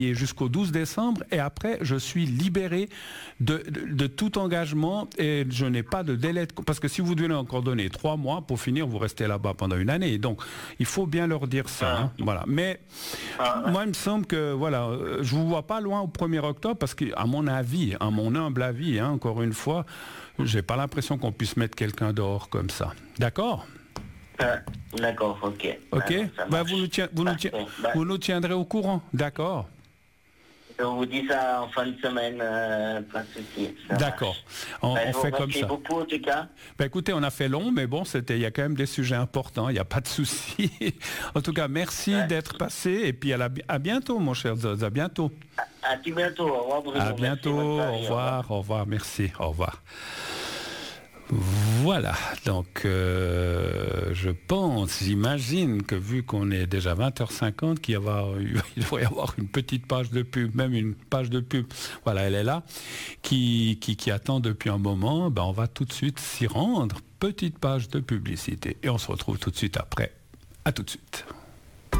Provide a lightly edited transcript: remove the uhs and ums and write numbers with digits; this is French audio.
jusqu'au 12 décembre et après je suis libéré de tout engagement et je n'ai pas de délai parce que si vous devez encore donner 3 mois pour finir, vous restez là-bas pendant une année, donc il faut bien leur dire ça, hein, voilà. Mais moi il me semble que voilà, je vous vois pas loin au 1er octobre parce qu'à mon avis, à mon humble avis, hein, encore une fois, j'ai pas l'impression qu'on puisse mettre quelqu'un dehors comme ça, d'accord? D'accord, ok. Ok, vous nous tiendrez au courant, d'accord? Je vous dis ça en fin de semaine, pas de souci. D'accord, on fait comme ça. Merci beaucoup en tout cas. Écoutez, on a fait long, mais bon, il y a quand même des sujets importants, il n'y a pas de souci. En tout cas, merci d'être passé et puis à bientôt, mon cher Zoz, à bientôt. À tout bientôt, au revoir Bruno. À bientôt, merci, au revoir, merci, au revoir. Voilà, donc j'imagine que vu qu'on est déjà 20h50, il doit y avoir une petite page de pub, même une page de pub, voilà, elle est là, qui attend depuis un moment, on va tout de suite s'y rendre, petite page de publicité, et on se retrouve tout de suite après. À tout de suite.